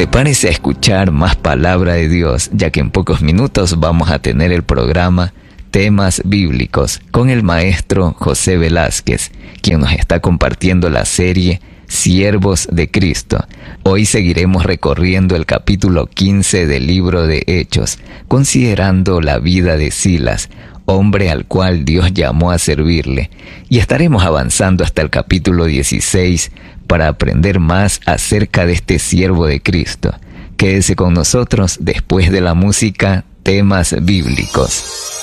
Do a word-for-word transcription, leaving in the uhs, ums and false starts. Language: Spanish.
Prepárese a escuchar más palabra de Dios, ya que en pocos minutos vamos a tener el programa Temas Bíblicos con el maestro José Velázquez, quien nos está compartiendo la serie Siervos de Cristo. Hoy seguiremos recorriendo el capítulo quince del libro de Hechos, considerando la vida de Silas, hombre al cual Dios llamó a servirle, y estaremos avanzando hasta el capítulo dieciséis para aprender más acerca de este siervo de Cristo. Quédese con nosotros después de la música Temas Bíblicos.